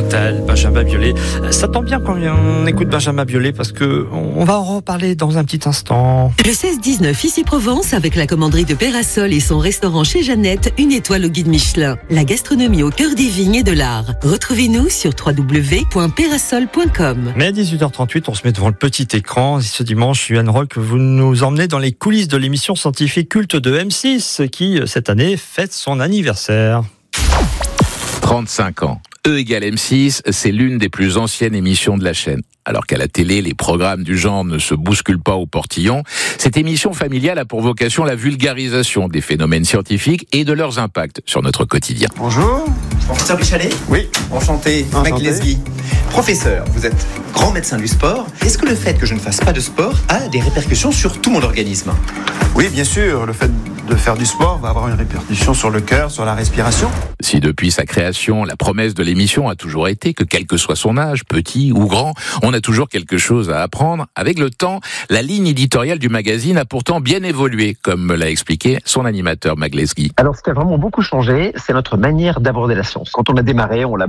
Châtel, Benjamin Biolay. Ça tombe bien quand on écoute Benjamin Biolay parce que on va en reparler dans un petit instant. Le 16-19 ici Provence avec la commanderie de Pérasol et son restaurant chez Jeannette, une étoile au guide Michelin. La gastronomie au cœur des vignes et de l'art. Retrouvez-nous sur www.perasol.com. Mais à 18h38, on se met devant le petit écran. Ce dimanche, Yuan Rock, vous nous emmenez dans les coulisses de l'émission scientifique culte de M6 qui, cette année, fête son anniversaire. 35 ans. E égale M6, c'est l'une des plus anciennes émissions de la chaîne. Alors qu'à la télé, les programmes du genre ne se bousculent pas au portillon, cette émission familiale a pour vocation la vulgarisation des phénomènes scientifiques et de leurs impacts sur notre quotidien. Bonjour. Professeur Bichalet ? Oui. Enchanté. Mike Lesguy. Professeur, vous êtes grand médecin du sport. Est-ce que le fait que je ne fasse pas de sport a des répercussions sur tout mon organisme ? Oui, bien sûr. Le fait de faire du sport va avoir une répercussion sur le cœur, sur la respiration. Si depuis sa création, la promesse de l'émission a toujours été que quel que soit son âge, petit ou grand, on a toujours quelque chose à apprendre, avec le temps, la ligne éditoriale du magazine a pourtant bien évolué, comme me l'a expliqué son animateur Mike Lesguy. Alors ce qui a vraiment beaucoup changé, c'est notre manière d'aborder la science. Quand on a démarré, on l'a